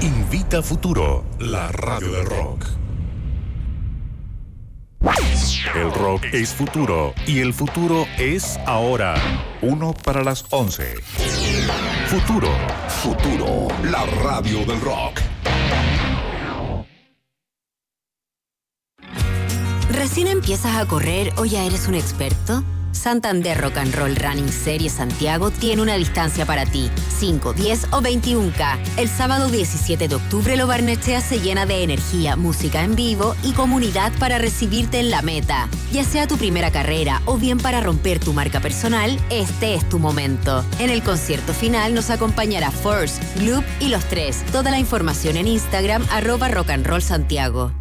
Invita Futuro, la radio del rock. El rock es futuro y el futuro es ahora. 1 para las 11. Futuro. Futuro, la radio del rock. ¿Recién empiezas a correr o ya eres un experto? Santander Rock and Roll Running Series Santiago tiene una distancia para ti, 5, 10 o 21K. El sábado 17 de octubre Lo Barnechea se llena de energía, música en vivo y comunidad para recibirte en la meta. Ya sea tu primera carrera o bien para romper tu marca personal, este es tu momento. En el concierto final nos acompañará Force, Gloop y Los Tres. Toda la información en Instagram @rockandrollsantiago.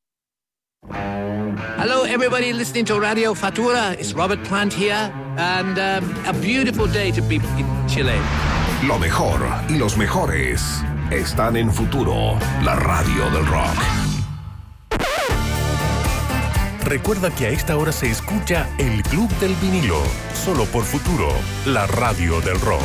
Hello, everybody listening to Radio Futura. It's Robert Plant here, and a beautiful day to be in Chile. Lo mejor y los mejores están en Futuro, la radio del rock. Recuerda que a esta hora se escucha el Club del Vinilo, solo por Futuro, la radio del rock.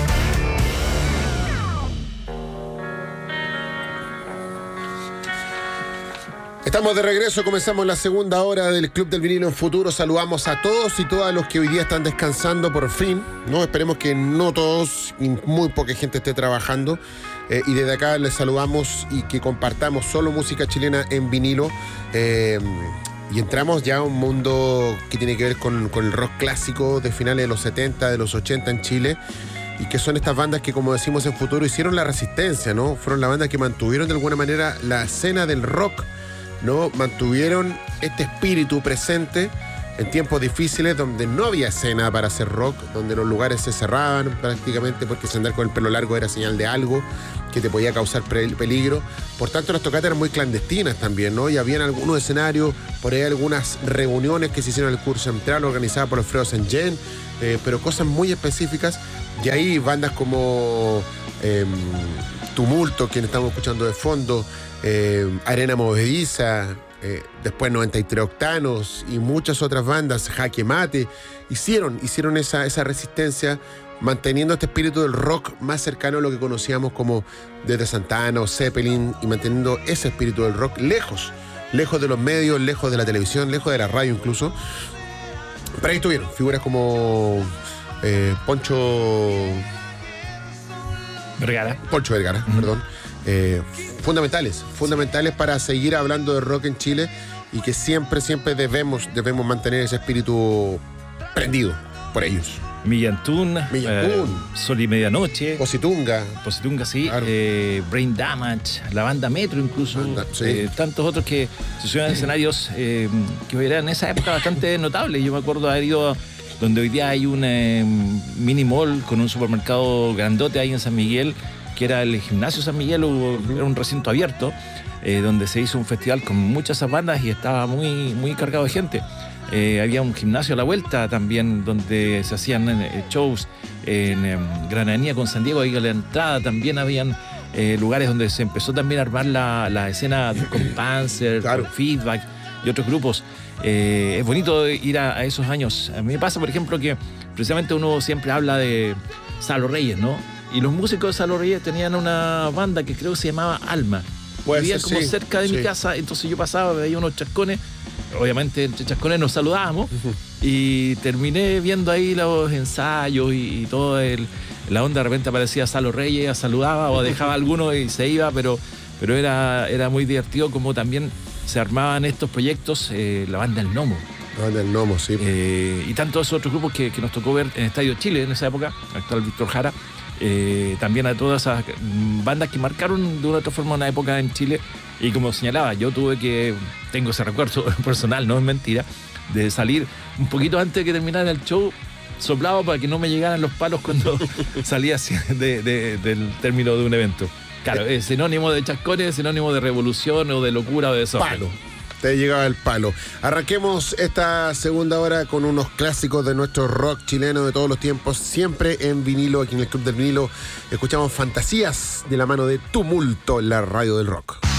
Estamos de regreso, comenzamos la segunda hora del Club del Vinilo en Futuro. Saludamos a todos y todas los que hoy día están descansando por fin, ¿no? Esperemos que no todos y muy poca gente esté trabajando. Y desde acá les saludamos y que compartamos solo música chilena en vinilo. Y entramos ya a un mundo que tiene que ver con el rock clásico de finales de los 70, de los 80 en Chile. Y que son estas bandas que, como decimos en Futuro, hicieron la resistencia, ¿no? Fueron las bandas que mantuvieron de alguna manera la escena del rock, ¿no? Mantuvieron este espíritu presente en tiempos difíciles donde no había escena para hacer rock, donde los lugares se cerraban prácticamente porque andar con el pelo largo era señal de algo que te podía causar peligro. Por tanto, las tocatas eran muy clandestinas también, ¿no? Y habían algunos escenarios, por ahí algunas reuniones que se hicieron en el Curso Central organizadas por Alfredo Saint-Jean, pero cosas muy específicas. Y ahí bandas como Tumulto, quien estamos escuchando de fondo, Arena Movediza, después 93 Octanos y muchas otras bandas, Jaque Mate, hicieron esa resistencia, manteniendo este espíritu del rock más cercano a lo que conocíamos como desde Santana o Zeppelin, y manteniendo ese espíritu del rock lejos de los medios, lejos de la televisión, lejos de la radio incluso. Pero ahí estuvieron figuras como Poncho Vergara, perdón. Fundamentales para seguir hablando de rock en Chile, y que siempre debemos mantener ese espíritu prendido por ellos. Millantún, Sol y Medianoche, Positunga, sí, claro. Brain Damage, la banda Metro incluso, sí. Tantos otros que se subían a escenarios que eran en esa época bastante notables. Yo me acuerdo haber ido donde hoy día hay un mini mall con un supermercado grandote ahí en San Miguel, que era el Gimnasio San Miguel, era un recinto abierto, donde se hizo un festival con muchas bandas y estaba muy, muy cargado de gente. Había un gimnasio a la vuelta también donde se hacían shows en Granadía con San Diego. Ahí a la entrada también habían lugares donde se empezó también a armar la escena con Panzer, claro, con Feedback y otros grupos. Es bonito ir a esos años. A mí me pasa, por ejemplo, que precisamente uno siempre habla de Salo Reyes, ¿no? Y los músicos de Salo Reyes tenían una banda que creo que se llamaba Alma. Vivían como cerca de mi casa, entonces yo pasaba, veía unos chascones. Obviamente entre chascones nos saludábamos, y terminé viendo ahí los ensayos y todo la onda. De repente aparecía Salo Reyes, saludaba o dejaba alguno y se iba, pero era muy divertido como también se armaban estos proyectos. La banda El Gnomo. La banda El Gnomo, sí. Y tantos otros grupos que nos tocó ver en Estadio Chile en esa época, actual Víctor Jara. También a todas esas bandas que marcaron de una u otra forma una época en Chile. Y como señalaba, yo tengo ese recuerdo personal, no es mentira, de salir un poquito antes de que terminara el show, soplado para que no me llegaran los palos cuando salía del término de un evento. Claro, es sinónimo de chascones, es sinónimo de revolución o de locura o de desorden. Palo. Te llegaba el palo. Arranquemos esta segunda hora con unos clásicos de nuestro rock chileno de todos los tiempos, siempre en vinilo. Aquí en el Club del Vinilo escuchamos Fantasías de la mano de Tumulto en la radio del rock.